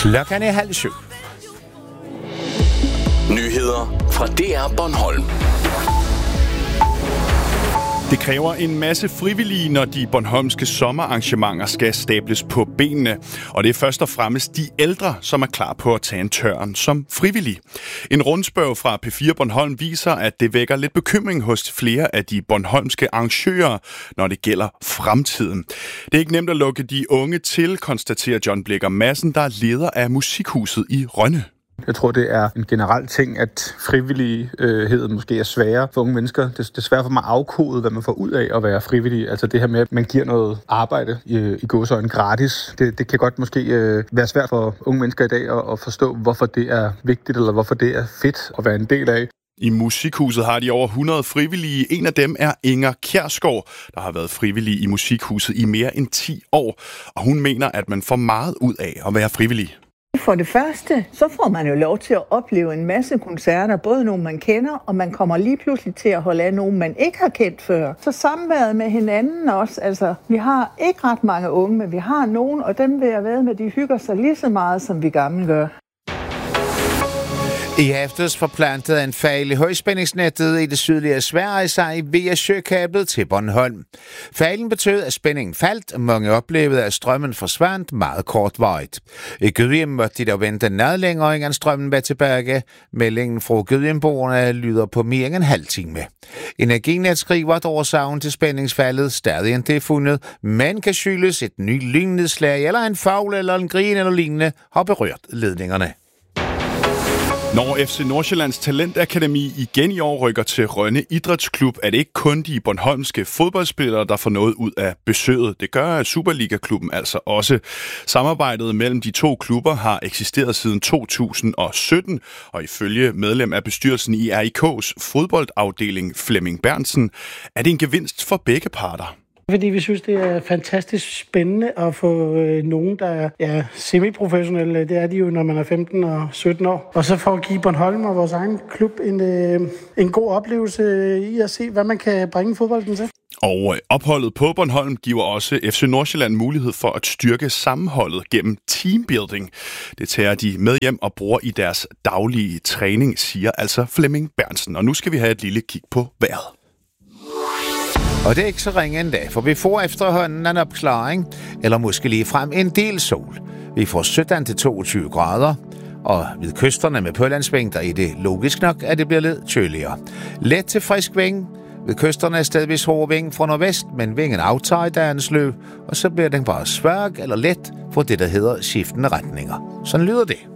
Klokken er 6:30. Nyheder fra DR Bornholm. Det kræver en masse frivillige, når de bornholmske sommerarrangementer skal stables på benene. Og det er først og fremmest de ældre, som er klar på at tage en tørn som frivillige. En rundspørg fra P4 Bornholm viser, at det vækker lidt bekymring hos flere af de bornholmske arrangører, når det gælder fremtiden. Det er ikke nemt at lukke de unge til, konstaterer John Blikker Madsen, der er leder af Musikhuset i Rønne. Jeg tror, det er en generel ting, at frivillighed måske er sværere for unge mennesker. Det er svært for mig at afkode, hvad man får ud af at være frivillig. Altså det her med, at man giver noget arbejde i gåseøjne gratis. Det kan godt måske være svært for unge mennesker i dag at forstå, hvorfor det er vigtigt, eller hvorfor det er fedt at være en del af. I Musikhuset har de over 100 frivillige. En af dem er Inger Kjærsgaard, der har været frivillig i Musikhuset i mere end 10 år. Og hun mener, at man får meget ud af at være frivillig. For det første, så får man jo lov til at opleve en masse koncerter, både nogle man kender, og man kommer lige pludselig til at holde af nogen, man ikke har kendt før. Så samværet med hinanden også, altså vi har ikke ret mange unge, men vi har nogen, og dem vil jeg ved med, de hygger sig lige så meget, som vi gamle gør. I aftes forplantede en fejl i højspændingsnettet i det sydlige Sverige sig via søkablet til Bornholm. Fejlen betød, at spændingen faldt, og mange oplevede, at strømmen forsvandt meget kortvarigt. I Gudhjem måtte de dog vente noget længere, inden strømmen var tilbage. Meldingen fra Gudhjemboerne lyder på mere end en halv time. Energinet skriver, at årsagen til spændingsfaldet stadig ikke er fundet, men kan skyldes et nyt lynnedslag, eller en fugl eller en grin eller lignende har berørt ledningerne. Når FC Nordsjællands Talentakademi igen i år rykker til Rønne Idrætsklub, er det ikke kun de bornholmske fodboldspillere, der får noget ud af besøget. Det gør Superliga-klubben altså også. Samarbejdet mellem de to klubber har eksisteret siden 2017, og ifølge medlem af bestyrelsen i RIK's fodboldafdeling Flemming Berntsen, er det en gevinst for begge parter. Fordi vi synes, det er fantastisk spændende at få nogen, der er semiprofessionelle. Det er de jo, når man er 15 og 17 år. Og så for at give Bornholm og vores egen klub en god oplevelse i at se, hvad man kan bringe fodbolden til. Og opholdet på Bornholm giver også FC Nordsjælland mulighed for at styrke sammenholdet gennem teambuilding. Det tager de med hjem og bruger i deres daglige træning, siger altså Flemming Berntsen. Og nu skal vi have et lille kig på vejret. Og det er ikke så ringe endda, for vi får efterhånden en opklaring, eller måske lige frem en del sol. Vi får 17-22 grader, og ved kysterne med pålandsvind, der er det logisk nok, at det bliver lidt køligere. Let til frisk vind. Ved kysterne er stedvis hård vind fra nordvest, men vinden aftager i dagens løb, og så bliver den bare svag eller let for det, der hedder skiftende retninger. Sådan lyder det.